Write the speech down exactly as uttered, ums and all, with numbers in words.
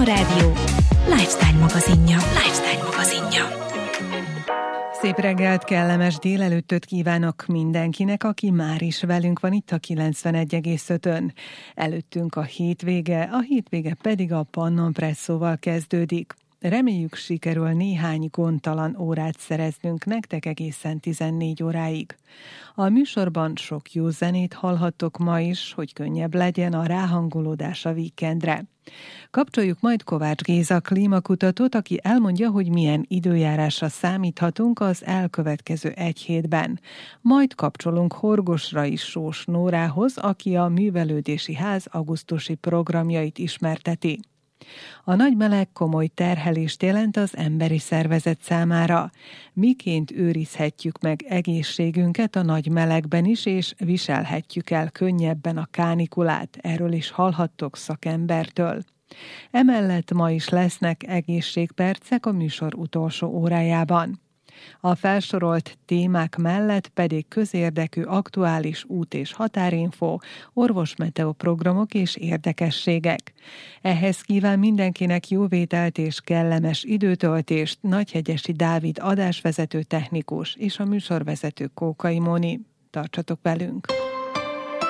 Inforádió Lifestyle magazinja. Lifestyle magazinja. Szép reggelt, kellemes délelőttöt kívánok mindenkinek, aki már is velünk van itt a kilencvenegy egész ötön. Előttünk a hétvége, a hétvége pedig a Pannonpresszóval kezdődik. Reméljük, sikerül néhány gondtalan órát szereznünk nektek egészen tizennégy óráig. A műsorban sok jó zenét hallhattok ma is, hogy könnyebb legyen a ráhangolódás a víkendre. Kapcsoljuk majd Kovács Géza klímakutatót, aki elmondja, hogy milyen időjárásra számíthatunk az elkövetkező egy hétben. Majd kapcsolunk Horgosra is Sós Nórához, aki a Művelődési Ház augusztusi programjait ismerteti. A nagy meleg komoly terhelést jelent az emberi szervezet számára. Miként őrizhetjük meg egészségünket a nagy melegben is, és viselhetjük el könnyebben a kánikulát? Erről is hallhattok szakembertől. Emellett ma is lesznek egészségpercek a műsor utolsó órájában. A felsorolt témák mellett pedig közérdekű aktuális út- és határinfo, orvosmeteoprogramok és érdekességek. Ehhez kíván mindenkinek jó vételt és kellemes időtöltést Nagyhegyesi Dávid adásvezető technikus és a műsorvezető Kókai Móni. Tartsatok velünk!